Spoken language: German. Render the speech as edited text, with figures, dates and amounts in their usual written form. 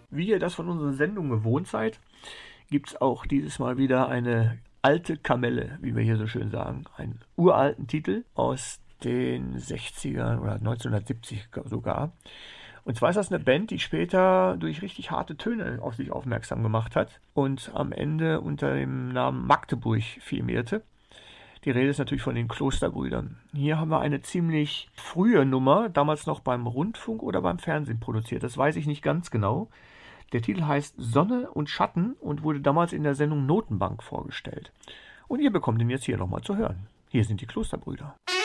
Wie ihr das von unseren Sendungen gewohnt seid, gibt es auch dieses Mal wieder eine alte Kamelle, wie wir hier so schön sagen. Einen uralten Titel aus den 60ern oder 1970 sogar. Und zwar ist das eine Band, die später durch richtig harte Töne auf sich aufmerksam gemacht hat und am Ende unter dem Namen Magdeburg firmierte. Die Rede ist natürlich von den Klosterbrüdern. Hier haben wir eine ziemlich frühe Nummer, damals noch beim Rundfunk oder beim Fernsehen produziert. Das weiß ich nicht ganz genau. Der Titel heißt Sonne und Schatten und wurde damals in der Sendung Notenbank vorgestellt. Und ihr bekommt ihn jetzt hier nochmal zu hören. Hier sind die Klosterbrüder.